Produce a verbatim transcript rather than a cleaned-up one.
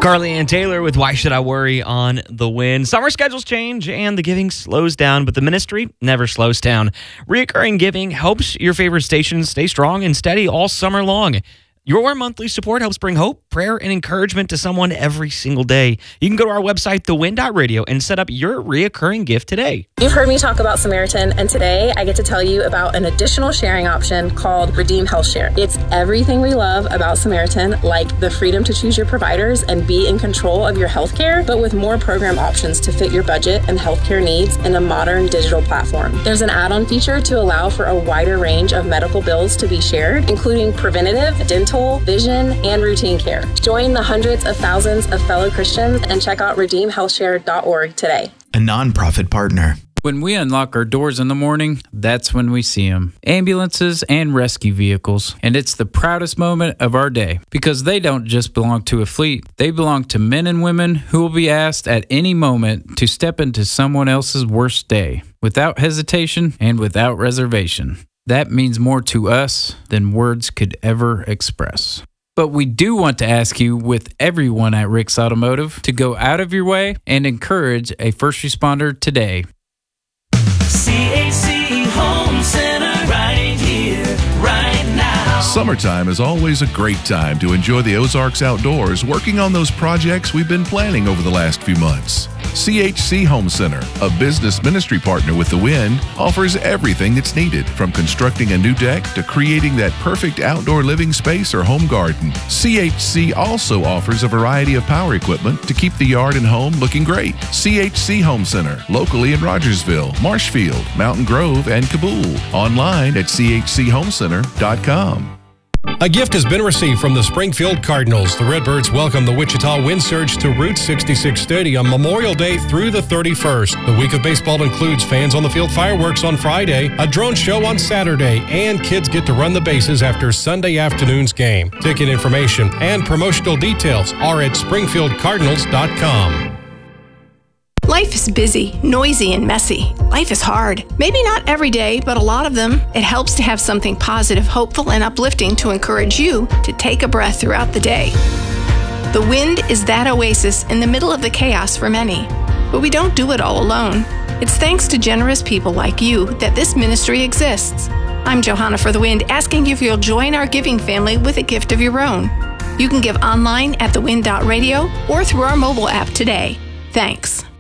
Carly Ann Taylor with Why Should I Worry on The Wind. Summer schedules change and the giving slows down, but the ministry never slows down. Reoccurring giving helps your favorite stations stay strong and steady all summer long. Your monthly support helps bring hope, prayer, and encouragement to someone every single day. You can go to our website, the wind dot radio, and set up your reoccurring gift today. You've heard me talk about Samaritan, and today I get to tell you about an additional sharing option called Redeem Health Share. It's everything we love about Samaritan, like the freedom to choose your providers and be in control of your healthcare, but with more program options to fit your budget and healthcare needs in a modern digital platform. There's an add-on feature to allow for a wider range of medical bills to be shared, including preventative, dental, vision, and routine care. Join the hundreds of thousands of fellow Christians and check out redeem health share dot org today. A nonprofit partner. When we unlock our doors in the morning, that's when we see them. Ambulances and rescue vehicles. And it's the proudest moment of our day because they don't just belong to a fleet. They belong to men and women who will be asked at any moment to step into someone else's worst day without hesitation and without reservation. That means more to us than words could ever express. But we do want to ask you, with everyone at Rick's Automotive, to go out of your way and encourage a first responder today. C H C Home Center right here, right now. Summertime is always a great time to enjoy the Ozarks outdoors, working on those projects we've been planning over the last few months. C H C Home Center, a business ministry partner with The Wind, offers everything that's needed, from constructing a new deck to creating that perfect outdoor living space or home garden. C H C also offers a variety of power equipment to keep the yard and home looking great. C H C Home Center, locally in Rogersville, Marshfield, Mountain Grove, and Kabul. Online at c h c home center dot com. A gift has been received from the Springfield Cardinals. The Redbirds welcome the Wichita Wind Surge to Route sixty-six Stadium Memorial Day through the thirty-first. The week of baseball includes fans on the field fireworks on Friday, a drone show on Saturday, and kids get to run the bases after Sunday afternoon's game. Ticket information and promotional details are at springfield cardinals dot com. Life is busy, noisy, and messy. Life is hard. Maybe not every day, but a lot of them. It helps to have something positive, hopeful, and uplifting to encourage you to take a breath throughout the day. The Wind is that oasis in the middle of the chaos for many. But we don't do it all alone. It's thanks to generous people like you that this ministry exists. I'm Johanna for The Wind, asking you if you'll join our giving family with a gift of your own. You can give online at the wind dot radio or through our mobile app today. Thanks.